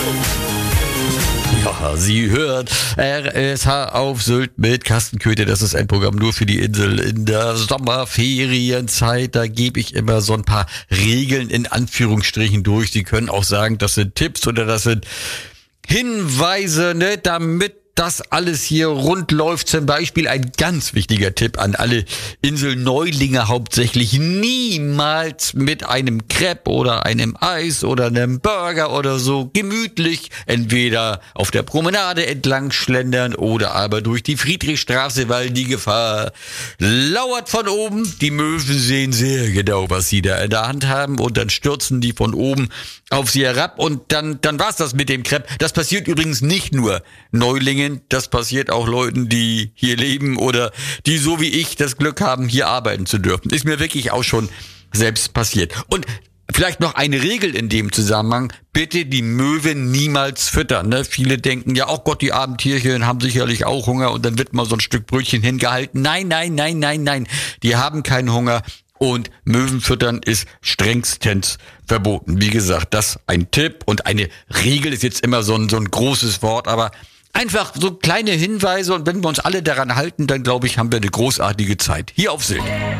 Ja, Sie hört RSH auf Sylt mit Carsten Köthe. Das ist ein Programm nur für die Insel in der Sommerferienzeit. Da gebe ich immer so ein paar Regeln in Anführungsstrichen durch. Sie können auch sagen, das sind Tipps oder das sind Hinweise, ne, damit das alles hier rund läuft. Zum Beispiel ein ganz wichtiger Tipp an alle Inselneulinge hauptsächlich: niemals mit einem Crepe oder einem Eis oder einem Burger oder so gemütlich entweder auf der Promenade entlang schlendern oder aber durch die Friedrichstraße, weil die Gefahr lauert von oben. Die Möwen sehen sehr genau, was sie da in der Hand haben, und dann stürzen die von oben auf sie herab und dann war's das mit dem Crepe. Das passiert übrigens nicht nur Neulingen, das passiert auch Leuten, die hier leben oder die so wie ich das Glück haben, hier arbeiten zu dürfen. Ist mir wirklich auch schon selbst passiert. Und vielleicht noch eine Regel in dem Zusammenhang: bitte die Möwen niemals füttern. Ne? Viele denken ja, oh Gott, die armen Tierchen haben sicherlich auch Hunger, und dann wird mal so ein Stück Brötchen hingehalten. Nein. Die haben keinen Hunger. Und Möwen füttern ist strengstens verboten. Wie gesagt, das ein Tipp, und eine Regel ist jetzt immer so ein großes Wort, aber einfach so kleine Hinweise, und wenn wir uns alle daran halten, dann glaube ich, haben wir eine großartige Zeit hier auf Sylt.